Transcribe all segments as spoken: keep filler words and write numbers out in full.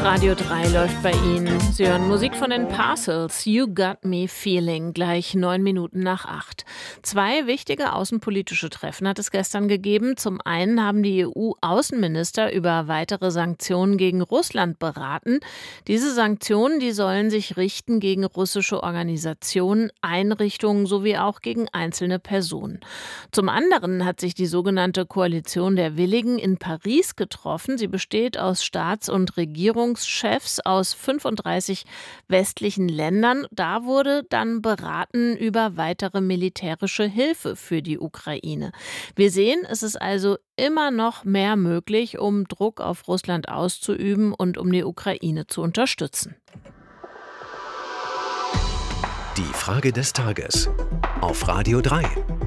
Radio drei läuft bei Ihnen. Sie hören Musik von den Parcels. You Got Me Feeling. Gleich neun Minuten nach acht. Zwei wichtige außenpolitische Treffen hat es gestern gegeben. Zum einen haben die E U-Außenminister über weitere Sanktionen gegen Russland beraten. Diese Sanktionen, die sollen sich richten gegen russische Organisationen, Einrichtungen sowie auch gegen einzelne Personen. Zum anderen hat sich die sogenannte Koalition der Willigen in Paris getroffen. Sie besteht aus Staats- und Regierungschefs aus fünfunddreißig westlichen Ländern. Da wurde dann beraten über weitere militärische Hilfe für die Ukraine. Wir sehen, es ist also immer noch mehr möglich, um Druck auf Russland auszuüben und um die Ukraine zu unterstützen. Die Frage des Tages auf Radio drei.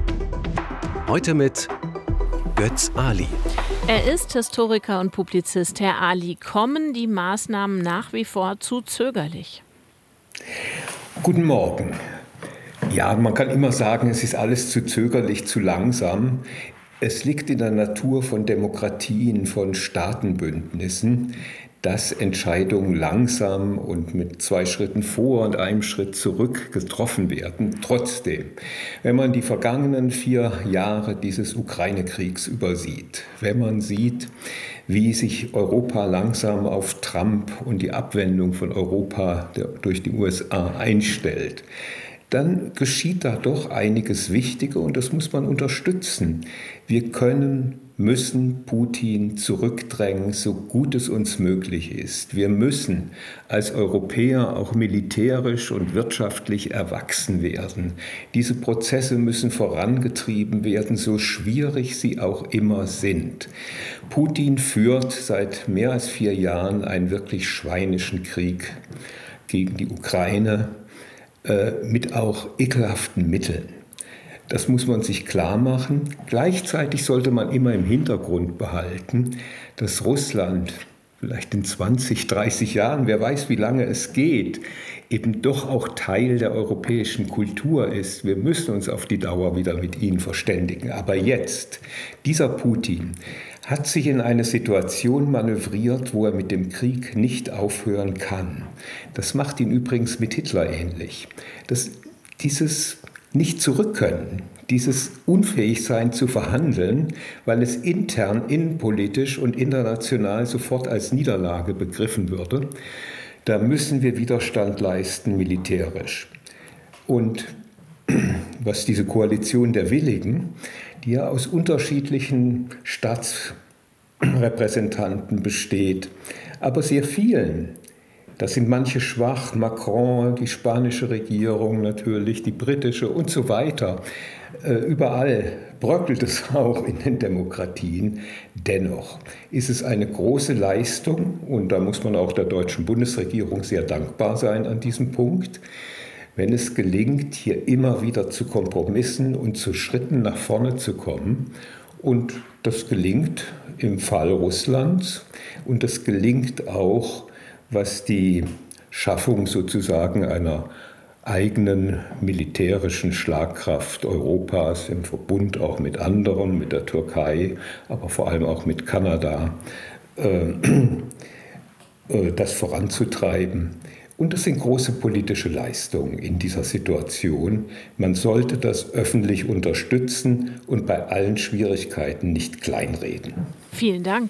Heute mit Götz Ali. Er ist Historiker und Publizist. Herr Ali, kommen die Maßnahmen nach wie vor zu zögerlich? Guten Morgen. Ja, man kann immer sagen, es ist alles zu zögerlich, zu langsam. Es liegt in der Natur von Demokratien, von Staatenbündnissen, dass Entscheidungen langsam und mit zwei Schritten vor und einem Schritt zurück getroffen werden. Trotzdem, wenn man die vergangenen vier Jahre dieses Ukraine-Kriegs übersieht, wenn man sieht, wie sich Europa langsam auf Trump und die Abwendung von Europa durch die U S A einstellt, dann geschieht da doch einiges Wichtige und das muss man unterstützen. Wir können, müssen Putin zurückdrängen, so gut es uns möglich ist. Wir müssen als Europäer auch militärisch und wirtschaftlich erwachsen werden. Diese Prozesse müssen vorangetrieben werden, so schwierig sie auch immer sind. Putin führt seit mehr als vier Jahren einen wirklich schweinischen Krieg gegen die Ukraine, mit auch ekelhaften Mitteln. Das muss man sich klar machen. Gleichzeitig sollte man immer im Hintergrund behalten, dass Russland vielleicht in zwanzig, dreißig Jahren, wer weiß, wie lange es geht, eben doch auch Teil der europäischen Kultur ist. Wir müssen uns auf die Dauer wieder mit ihnen verständigen. Aber jetzt, dieser Putin hat sich in eine Situation manövriert, wo er mit dem Krieg nicht aufhören kann. Das macht ihn übrigens mit Hitler ähnlich. Das, dieses nicht zurückkönnen, dieses Unfähigsein zu verhandeln, weil es intern, innenpolitisch und international sofort als Niederlage begriffen würde, da müssen wir Widerstand leisten militärisch. Und was diese Koalition der Willigen, die ja aus unterschiedlichen Staatsrepräsentanten besteht, aber sehr vielen. Da sind manche schwach, Macron, die spanische Regierung natürlich, die britische und so weiter. Überall bröckelt es auch in den Demokratien. Dennoch ist es eine große Leistung, und da muss man auch der deutschen Bundesregierung sehr dankbar sein an diesem Punkt, wenn es gelingt, hier immer wieder zu Kompromissen und zu Schritten nach vorne zu kommen. Und das gelingt im Fall Russlands und das gelingt auch, was die Schaffung sozusagen einer eigenen militärischen Schlagkraft Europas im Verbund auch mit anderen, mit der Türkei, aber vor allem auch mit Kanada, äh, äh, das voranzutreiben. Und das sind große politische Leistungen in dieser Situation. Man sollte das öffentlich unterstützen und bei allen Schwierigkeiten nicht kleinreden. Vielen Dank.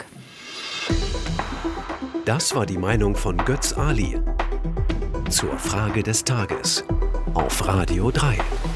Das war die Meinung von Götz Ali zur Frage des Tages auf Radio drei.